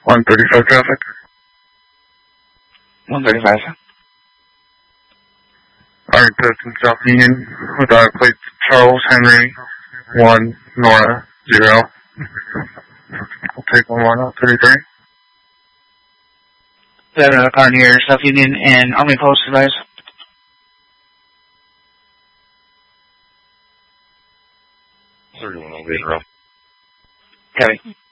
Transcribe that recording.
135 traffic. 135. Alright, that's in South Union with our plates Charles Henry 1 Nora 0. We'll take 133. We have another car near South Union and Army Post advice. 31 over 0. Copy.